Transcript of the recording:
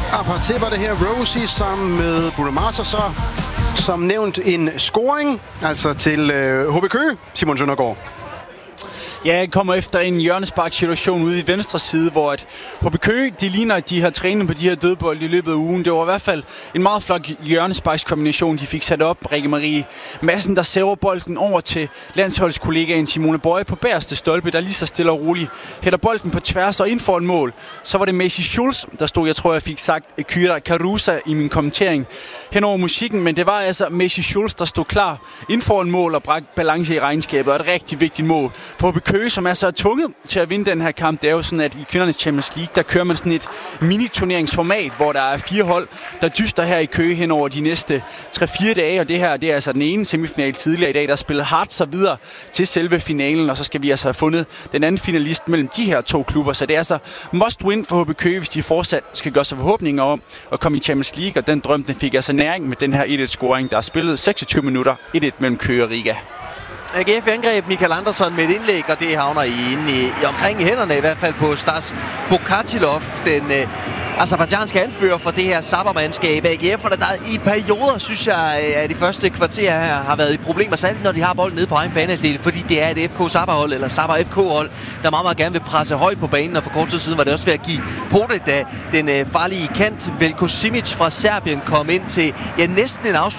Aparté var det her. Rosie sammen med Budimata, så som nævnt en scoring, altså til HB Køge, Simon Søndergaard. Ja, jeg kommer efter en hjørnespark-situation ude i venstre side, hvor at HB Køge, de ligner, at de har trænet på de her dødbolde i løbet af ugen. Det var i hvert fald en meget flot hjørnesparkskombination, de fik sat op. Rikke Marie Madsen, der server bolden over til landsholdskollegaen Simone Bøje på bagerste stolpe, der lige så stille og roligt hætter bolden på tværs og ind for en mål. Så var det Macy Schulz, der stod, jeg tror, jeg fik sagt Kyra Carusa i min kommentering hen over musikken, men det var altså Macy Schulz, der stod klar ind for en mål og bragte balance i regnskabet, og et rigtig vigtigt mål for HB Køge, som er så tvunget til at vinde den her kamp. Det er jo sådan, at i kvindernes Champions League, der kører man sådan et mini-turneringsformat, hvor der er 4 hold, der dyster her i Køge hen over de næste 3-4 dage, og det her, det er altså den ene semifinal tidligere i dag, der spillet hardt så videre til selve finalen, og så skal vi altså have fundet den anden finalist mellem de her 2 klubber, så det er altså must win for HB Køge, hvis de fortsat skal gøre sig forhåbninger om at komme i Champions League, og den drøm, den fik altså næring med den her 1-1-scoring, der er spillet 26 minutter, 1-1 mellem Køge og Riga. AGF angreb Michael Andersson med et indlæg, og det havner omkring i hænderne, i hvert fald på Stas Bokatilov, den aserbajdsjanske anfører for det her Sabah-mandskab. AGF'erne, der i perioder, synes jeg, at de første kvarter her har været i problemer, særligt når de har bolden nede på egen banehalvdel, fordi det er et FK Sabah-hold, eller Sabah FK-hold, der meget gerne vil presse højt på banen, og for kort tid siden var det også ved at give Pode, da den farlige kant Veljko Simic fra Serbien kom ind til næsten en afslutning